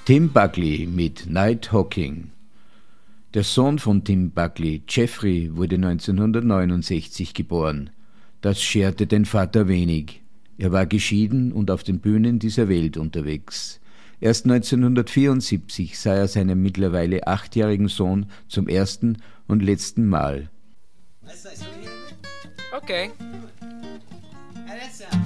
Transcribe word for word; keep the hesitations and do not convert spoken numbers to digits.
Tim Buckley mit Nighthawking. Der Sohn von Tim Buckley, Jeffrey, wurde neunzehnhundertneunundsechzig geboren. Das scherte den Vater wenig. Er war geschieden und auf den Bühnen dieser Welt unterwegs. Erst neunzehnhundertvierundsiebzig sah er seinen mittlerweile achtjährigen Sohn zum ersten und letzten Mal. Okay. And that's, uh...